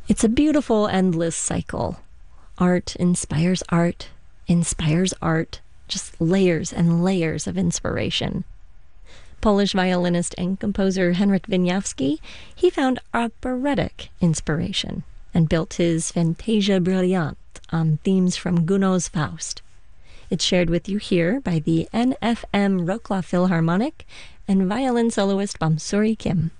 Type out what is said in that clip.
It's a beautiful, endless cycle. Art inspires art, inspires art, just layers and layers of inspiration. Polish violinist and composer Henryk Wieniawski, he found operatic inspiration and built his Fantasia Brilliant on themes from Gounod's Faust. It's shared with you here by the NFM Wrocław Philharmonic and violin soloist Bamsuri Kim.